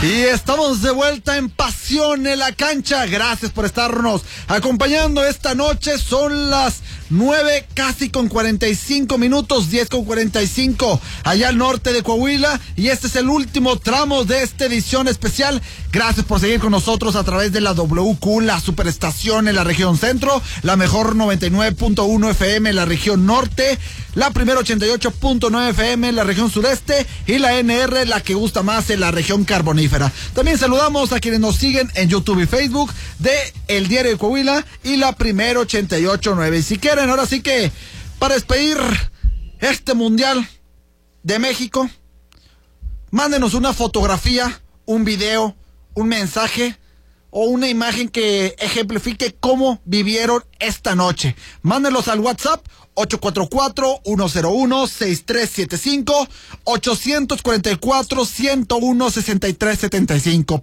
Y estamos de vuelta en Pasión en la Cancha. Gracias por estarnos acompañando esta noche. Son las 9 casi con 45 minutos, 10 con 45 allá al norte de Coahuila. Y este es el último tramo de esta edición especial. Gracias por seguir con nosotros a través de la WQ, la superestación en la región centro, la mejor 99.1 FM en la región norte, la primera 88.9 FM en la región sureste y la NR, la que gusta más, en la región carbonífera. También saludamos a quienes nos siguen en YouTube y Facebook de El Diario de Coahuila y la primera 88.9. Y si quieren, ahora sí que para despedir este Mundial de México, mándenos una fotografía, un video, un mensaje o una imagen que ejemplifique cómo vivieron esta noche. Mándenlos al WhatsApp 844-101-6375, 844-101-6375.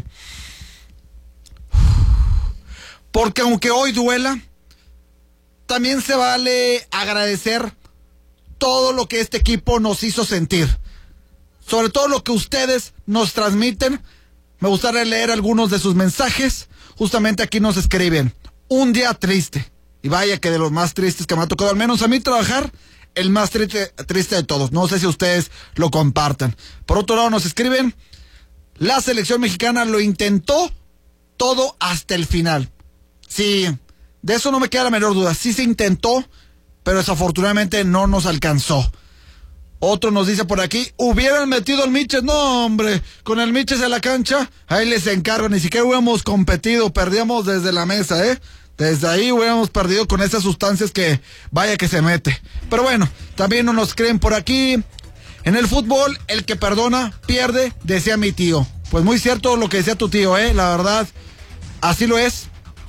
Porque aunque hoy duela, también se vale agradecer todo lo que este equipo nos hizo sentir. Sobre todo lo que ustedes nos transmiten. Me gustaría leer algunos de sus mensajes. Justamente aquí nos escriben: un día triste. Y vaya que de los más tristes que me ha tocado, al menos a mí trabajar, el más triste de todos. No sé si ustedes lo compartan. Por otro lado nos escriben: la selección mexicana lo intentó todo hasta el final. Sí, de eso no me queda la menor duda. Sí se intentó, pero desafortunadamente no nos alcanzó. Otro nos dice por aquí: hubieran metido al Miches. No, hombre, con el Miches en la cancha, ahí les encargo. Ni siquiera hubiéramos competido, perdíamos desde la mesa, Desde ahí hubiéramos perdido con esas sustancias que vaya que se mete. Pero bueno, también no nos creen por aquí. En el fútbol, el que perdona, pierde, decía mi tío. Pues muy cierto lo que decía tu tío, la verdad, así lo es.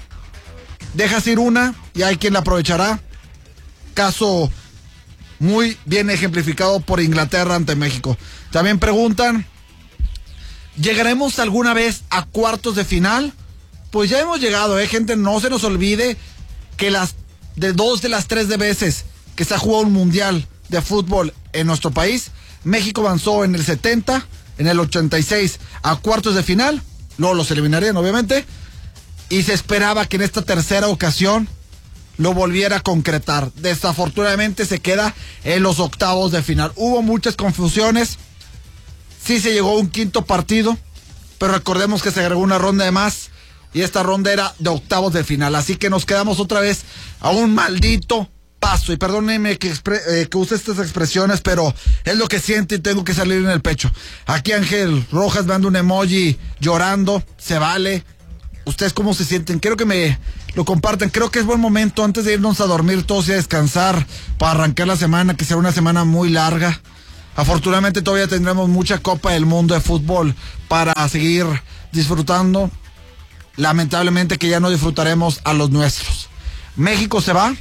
Dejas ir una y hay quien la aprovechará. Caso muy bien ejemplificado por Inglaterra ante México. También preguntan: ¿llegaremos alguna vez a cuartos de final? Pues ya hemos llegado, gente, no se nos olvide que dos de las tres veces que se ha jugado un mundial de fútbol en nuestro país, México avanzó en el 70, en el 86 a cuartos de final, luego los eliminarían obviamente, y se esperaba que en esta tercera ocasión lo volviera a concretar. Desafortunadamente se queda en los octavos de final. Hubo muchas confusiones, sí se llegó a un quinto partido, pero recordemos que se agregó una ronda de más. Y esta ronda era de octavos de final. Así que nos quedamos otra vez a un maldito paso. Y perdónenme que use estas expresiones, pero es lo que siento y tengo que salir en el pecho. Aquí Ángel Rojas manda un emoji llorando. Se vale. ¿Ustedes cómo se sienten? Quiero que me lo compartan. Creo que es buen momento antes de irnos a dormir todos y a descansar para arrancar la semana, que será una semana muy larga. Afortunadamente todavía tendremos mucha Copa del Mundo de fútbol para seguir disfrutando. Lamentablemente que ya no disfrutaremos a los nuestros. México se va.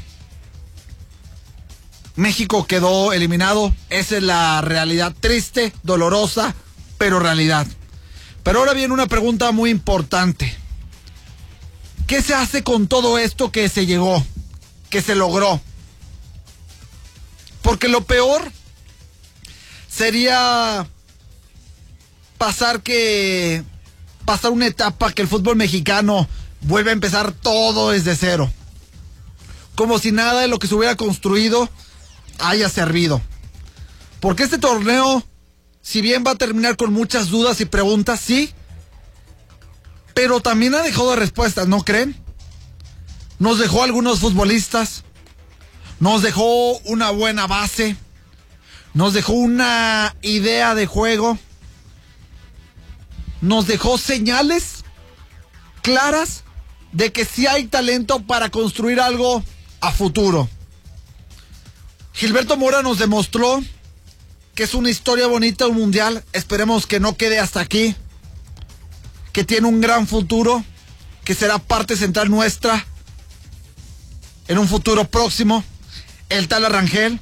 México quedó eliminado. Esa es la realidad, triste, dolorosa, pero realidad. Pero ahora viene una pregunta muy importante. ¿Qué se hace con todo esto que se llegó, que se logró? Porque lo peor sería pasar una etapa que el fútbol mexicano vuelve a empezar todo desde cero. Como si nada de lo que se hubiera construido haya servido. Porque este torneo, si bien va a terminar con muchas dudas y preguntas, sí, pero también ha dejado respuestas, ¿no creen? Nos dejó algunos futbolistas, nos dejó una buena base, nos dejó una idea de juego, nos dejó señales claras de que sí hay talento para construir algo a futuro. Gilberto Mora nos demostró que es una historia bonita, un mundial. Esperemos que no quede hasta aquí, que tiene un gran futuro, que será parte central nuestra en un futuro próximo. El Tala Rangel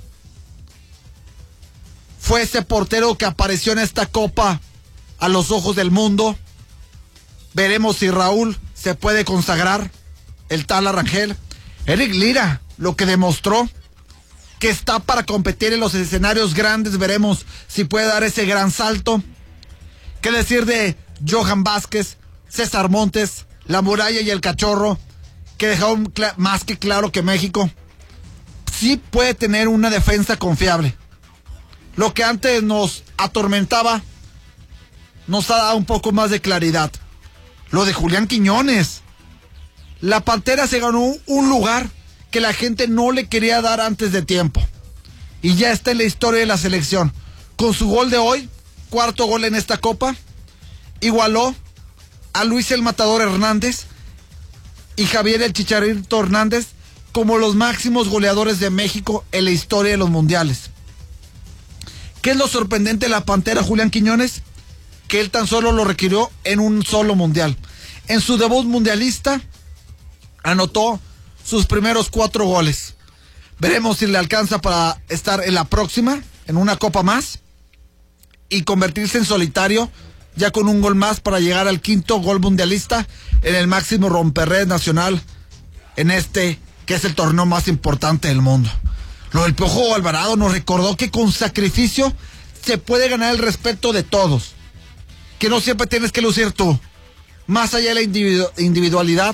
fue ese portero que apareció en esta copa a los ojos del mundo. Veremos si Raúl se puede consagrar. El Tala Rangel. Eric Lira, lo que demostró que está para competir en los escenarios grandes. Veremos si puede dar ese gran salto. ¿Qué decir de Johan Vázquez, César Montes, La Muralla y el Cachorro, que dejaron más que claro que México sí puede tener una defensa confiable. Lo que antes nos atormentaba nos ha dado un poco más de claridad. Lo de Julián Quiñones. La Pantera se ganó un lugar que la gente no le quería dar antes de tiempo. Y ya está en la historia de la selección. Con su gol de hoy, cuarto gol en esta Copa, igualó a Luis el Matador Hernández y Javier el Chicharito Hernández como los máximos goleadores de México en la historia de los mundiales. ¿Qué es lo sorprendente de la Pantera Julián Quiñones? Que él tan solo lo requirió en un solo mundial. En su debut mundialista anotó sus primeros 4 goles. Veremos si le alcanza para estar en la próxima, en una Copa más, y convertirse en solitario, ya con un gol más para llegar al 5º gol mundialista en el máximo romperredes nacional en este, que es el torneo más importante del mundo. Lo del Piojo Alvarado nos recordó que con sacrificio se puede ganar el respeto de todos, que no siempre tienes que lucir tú. Más allá de la individualidad,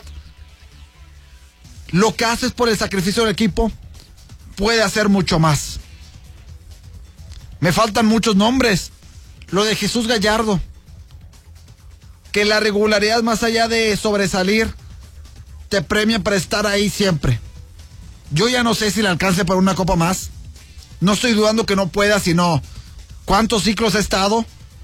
lo que haces por el sacrificio del equipo puede hacer mucho más. Me faltan muchos nombres. Lo de Jesús Gallardo, que la regularidad, más allá de sobresalir, te premia para estar ahí siempre. Yo ya no sé si le alcance para una Copa más. No estoy dudando que no pueda, sino cuántos ciclos ha estado.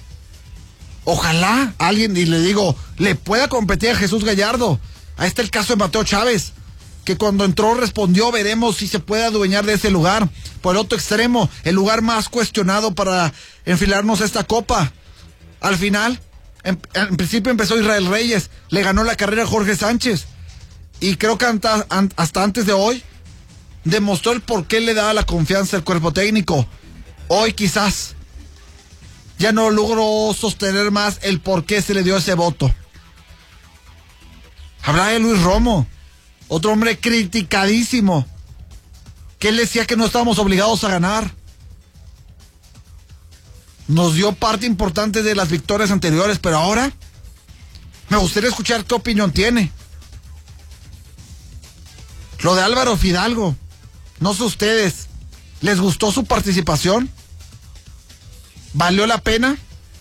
Ojalá alguien, y le digo, le pueda competir a Jesús Gallardo. Ahí está el caso de Mateo Chávez, que cuando entró respondió. Veremos si se puede adueñar de ese lugar. Por el otro extremo, el lugar más cuestionado para enfilarnos a esta Copa. Al final, en principio empezó Israel Reyes, le ganó la carrera a Jorge Sánchez, y creo que hasta antes de hoy demostró el por qué le daba la confianza al cuerpo técnico. Hoy quizás ya no logró sostener más el por qué se le dio ese voto. Habrá de Luis Romo, otro hombre criticadísimo, que él decía que no estábamos obligados a ganar. Nos dio parte importante de las victorias anteriores, pero ahora me gustaría escuchar qué opinión tiene. Lo de Álvaro Fidalgo, no sé ustedes, ¿les gustó su participación? ¿Valió la pena?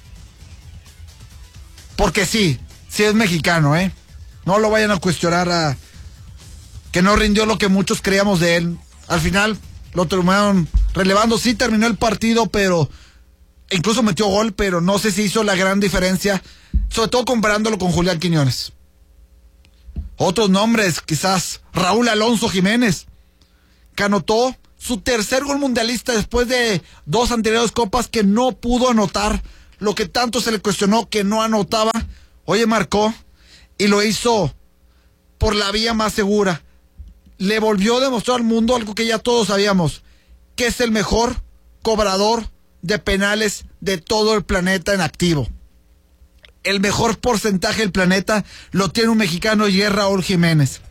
Porque sí es mexicano, no lo vayan a cuestionar, que no rindió lo que muchos creíamos de él. Al final lo terminaron relevando. Sí terminó el partido, pero incluso metió gol, pero no sé si hizo la gran diferencia, sobre todo comparándolo con Julián Quiñones. Otros nombres, quizás Raúl Alonso Jiménez, que anotó su tercer gol mundialista después de 2 anteriores copas que no pudo anotar, lo que tanto se le cuestionó que no anotaba. Oye, marcó y lo hizo por la vía más segura. Le volvió a demostrar al mundo algo que ya todos sabíamos, que es el mejor cobrador de penales de todo el planeta en activo. El mejor porcentaje del planeta lo tiene un mexicano, y es Raúl Jiménez.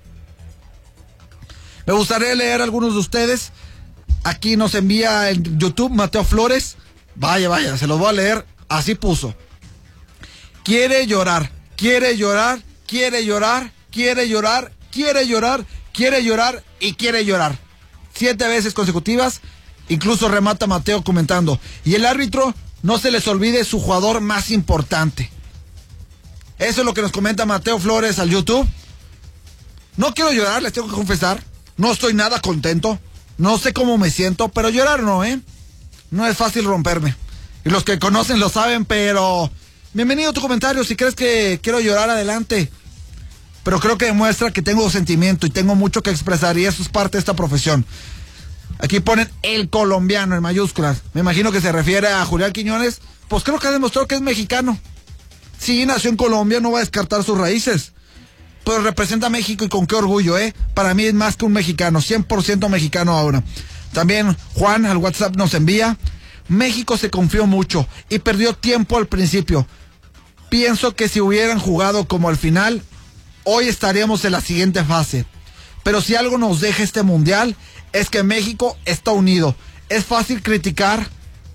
Me gustaría leer a algunos de ustedes. Aquí nos envía en YouTube Mateo Flores. Vaya, se los voy a leer. Así puso: quiere llorar, quiere llorar, quiere llorar, quiere llorar, quiere llorar, quiere llorar y quiere llorar. 7 veces consecutivas. Incluso remata Mateo comentando: y el árbitro, no se les olvide su jugador más importante. Eso es lo que nos comenta Mateo Flores al YouTube. No quiero llorar, les tengo que confesar. No estoy nada contento. No sé cómo me siento, pero llorar no, No es fácil romperme. Y los que conocen lo saben, pero bienvenido a tu comentario. Si crees que quiero llorar, adelante. Pero creo que demuestra que tengo sentimiento y tengo mucho que expresar, y eso es parte de esta profesión. Aquí ponen el colombiano en mayúsculas. Me imagino que se refiere a Julián Quiñones. Pues creo que ha demostrado que es mexicano. Sí, nació en Colombia, no va a descartar sus raíces, pero representa a México, y con qué orgullo, Para mí es más que un mexicano, 100% mexicano ahora. También Juan al WhatsApp nos envía: México se confió mucho y perdió tiempo al principio. Pienso que si hubieran jugado como al final, hoy estaríamos en la siguiente fase. Pero si algo nos deja este mundial, es que México está unido. Es fácil criticar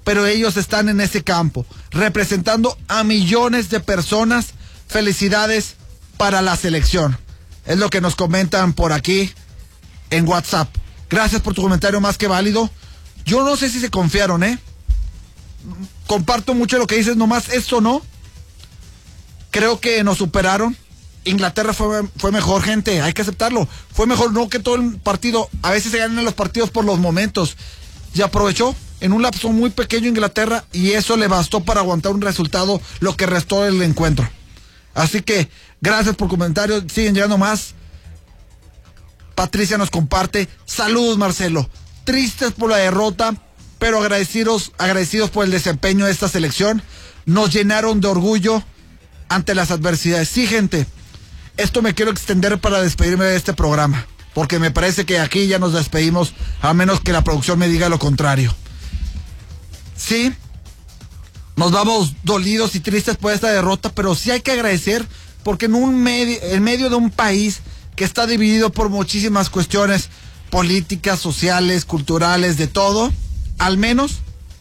pero ellos están en ese campo, representando a millones de personas. Felicidades para la selección. Es lo que nos comentan por aquí en WhatsApp. Gracias por tu comentario, más que válido. Yo no sé si se confiaron, comparto mucho lo que dices, nomás esto no. Creo que nos superaron. Inglaterra fue mejor, gente, hay que aceptarlo. Fue mejor, no que todo el partido. A veces se ganan los partidos por los momentos. Y aprovechó en un lapso muy pequeño Inglaterra, y eso le bastó para aguantar un resultado lo que restó del encuentro. Así que gracias por comentarios, siguen llegando más. Patricia nos comparte: saludos, Marcelo, tristes por la derrota, pero agradecidos por el desempeño de esta selección. Nos llenaron de orgullo ante las adversidades. Sí, gente, esto me quiero extender para despedirme de este programa, porque me parece que aquí ya nos despedimos, a menos que la producción me diga lo contrario. Sí, nos vamos dolidos y tristes por esta derrota, pero sí hay que agradecer, porque en medio de un país que está dividido por muchísimas cuestiones políticas, sociales, culturales, de todo, al menos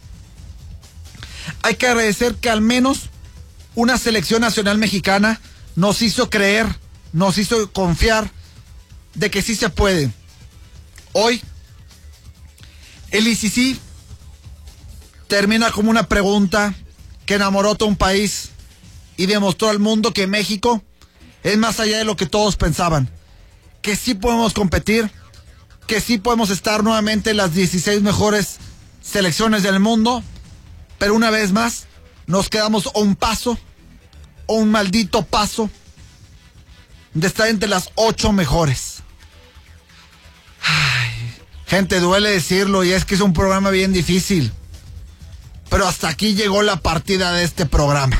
hay que agradecer que al menos una selección nacional mexicana nos hizo creer, nos hizo confiar de que sí se puede. Hoy el ICC termina como una pregunta que enamoró a todo un país y demostró al mundo que México es más allá de lo que todos pensaban, que sí podemos competir, que sí podemos estar nuevamente en las 16 mejores selecciones del mundo, pero una vez más nos quedamos a un paso, o un maldito paso, de estar entre las 8 mejores. Ay, gente, duele decirlo, y es que es un programa bien difícil, pero hasta aquí llegó la partida de este programa.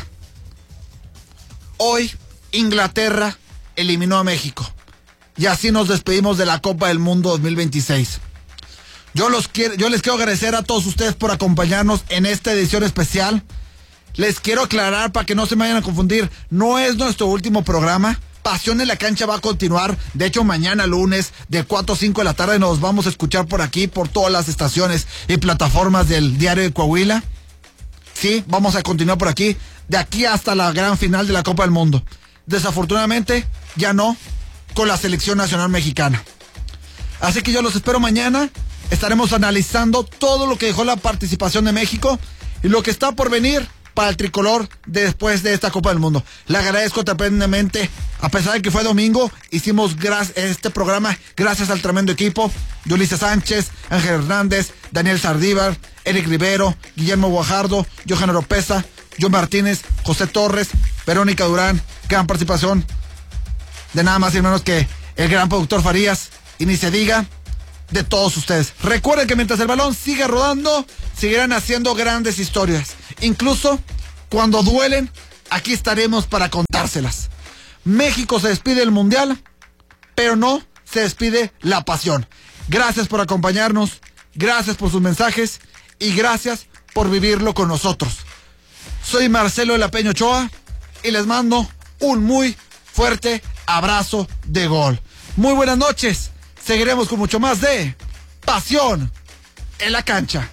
Hoy Inglaterra eliminó a México, y así nos despedimos de la Copa del Mundo 2026. Yo les quiero agradecer a todos ustedes por acompañarnos en esta edición especial. Les quiero aclarar para que no se me vayan a confundir, no es nuestro último programa. Pasión en la Cancha va a continuar. De hecho, mañana lunes de 4 a 5 de la tarde nos vamos a escuchar por aquí, por todas las estaciones y plataformas del Diario de Coahuila. Sí, vamos a continuar por aquí, de aquí hasta la gran final de la Copa del Mundo. Desafortunadamente, ya no con la selección nacional mexicana. Así que yo los espero mañana. Estaremos analizando todo lo que dejó la participación de México y lo que está por venir para el tricolor después de esta Copa del Mundo. Le agradezco tremendamente, a pesar de que fue domingo, hicimos este programa gracias al tremendo equipo de Ulises Sánchez, Ángel Hernández, Daniel Sardívar, Eric Rivero, Guillermo Guajardo, Johan Oropesa, John Martínez, José Torres, Verónica Durán. Gran participación de nada más y menos que el gran productor Farías, y ni se diga de todos ustedes. Recuerden que mientras el balón siga rodando, seguirán haciendo grandes historias. Incluso cuando duelen, aquí estaremos para contárselas. México se despide del Mundial, pero no se despide la pasión. Gracias por acompañarnos, gracias por sus mensajes y gracias por vivirlo con nosotros. Soy Marcelo de la Peña Ochoa y les mando un muy fuerte abrazo de gol. Muy buenas noches. Seguiremos con mucho más de Pasión en la Cancha.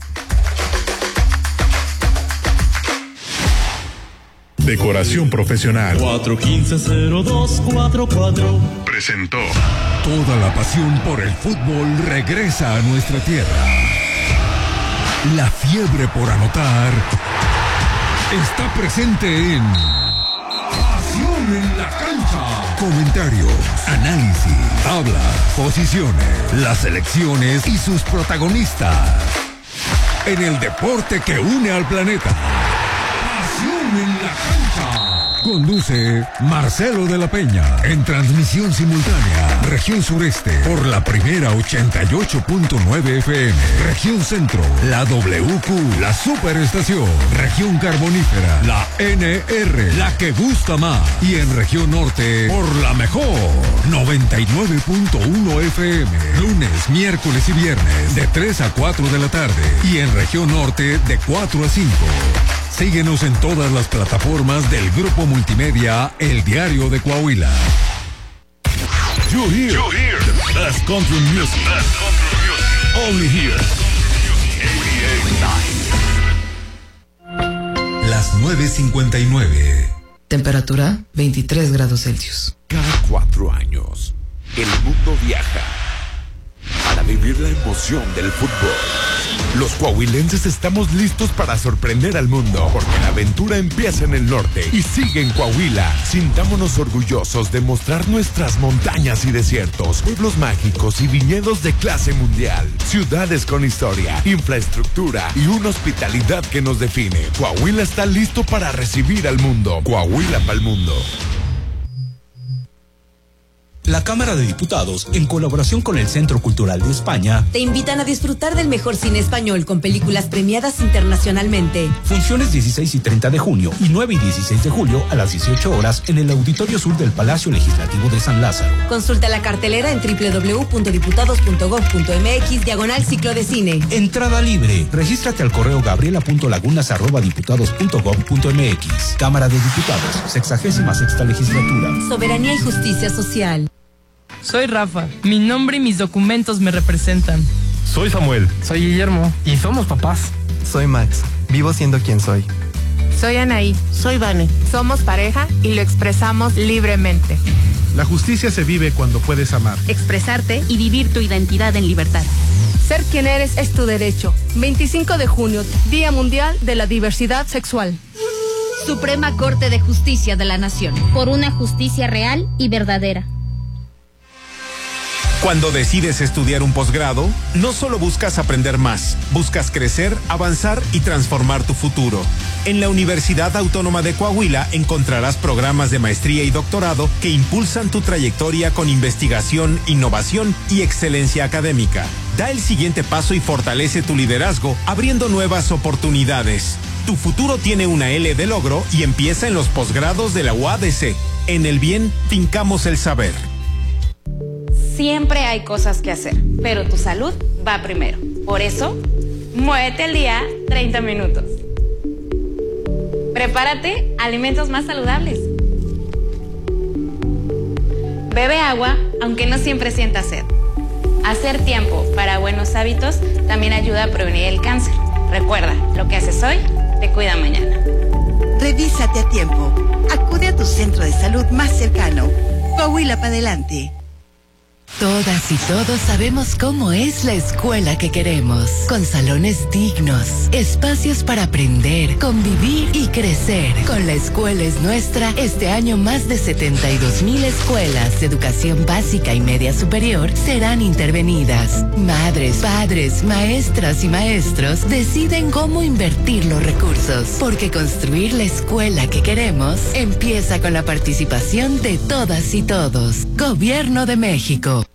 Decoración profesional 415-0244 presentó. Toda la pasión por el fútbol regresa a nuestra tierra. La fiebre por anotar está presente en Pasión en la Cancha. Comentarios, análisis, tablas, posiciones, las selecciones y sus protagonistas. En el deporte que une al planeta. Pasión en la Cancha. Conduce Marcelo de la Peña. En transmisión simultánea, región sureste, por la primera 88.9 FM. Región centro, la WQ, la superestación. Región carbonífera, la NR, la que gusta más. Y en región norte, por la mejor, 99.1 FM. Lunes, miércoles y viernes, de 3 a 4 de la tarde. Y en región norte, de 4 a 5. Síguenos en todas las plataformas del grupo multimedia El Diario de Coahuila. You hear the best country music. Only here. 88.9 las 9:59. Temperatura 23 grados Celsius. Cada 4 años, el mundo viaja para vivir la emoción del fútbol. Los coahuilenses estamos listos para sorprender al mundo, porque la aventura empieza en el norte y sigue en Coahuila. Sintámonos orgullosos de mostrar nuestras montañas y desiertos, pueblos mágicos y viñedos de clase mundial, ciudades con historia, infraestructura y una hospitalidad que nos define. Coahuila está listo para recibir al mundo. Coahuila pa'l mundo. La Cámara de Diputados, en colaboración con el Centro Cultural de España, te invitan a disfrutar del mejor cine español con películas premiadas internacionalmente. Funciones 16 y 30 de junio y 9 y 16 de julio a las 18 horas en el Auditorio Sur del Palacio Legislativo de San Lázaro. Consulta la cartelera en www.diputados.gov.mx/ciclo de cine. Entrada libre. Regístrate al correo gabriela.lagunas@diputados.gov.mx. Cámara de Diputados, 66ª legislatura. Soberanía y justicia social. Soy Rafa. Mi nombre y mis documentos me representan. Soy Samuel. Soy Guillermo. Y somos papás. Soy Max. Vivo siendo quien soy. Soy Anaí. Soy Vane. Somos pareja y lo expresamos libremente. La justicia se vive cuando puedes amar, expresarte y vivir tu identidad en libertad. Ser quien eres es tu derecho. 25 de junio, Día Mundial de la Diversidad Sexual. Suprema Corte de Justicia de la Nación. Por una justicia real y verdadera. Cuando decides estudiar un posgrado, no solo buscas aprender más, buscas crecer, avanzar y transformar tu futuro. En la Universidad Autónoma de Coahuila encontrarás programas de maestría y doctorado que impulsan tu trayectoria con investigación, innovación y excelencia académica. Da el siguiente paso y fortalece tu liderazgo, abriendo nuevas oportunidades. Tu futuro tiene una L de logro y empieza en los posgrados de la UADC. En el bien, fincamos el saber. Siempre hay cosas que hacer, pero tu salud va primero. Por eso, muévete al día 30 minutos. Prepárate alimentos más saludables. Bebe agua, aunque no siempre sientas sed. Hacer tiempo para buenos hábitos también ayuda a prevenir el cáncer. Recuerda, lo que haces hoy te cuida mañana. Revísate a tiempo. Acude a tu centro de salud más cercano. Coahuila para adelante. Todas y todos sabemos cómo es la escuela que queremos, con salones dignos, espacios para aprender, convivir y crecer. Con La Escuela es Nuestra, este año más de 72,000 escuelas de educación básica y media superior serán intervenidas. Madres, padres, maestras y maestros deciden cómo invertir los recursos, porque construir la escuela que queremos empieza con la participación de todas y todos. Gobierno de México.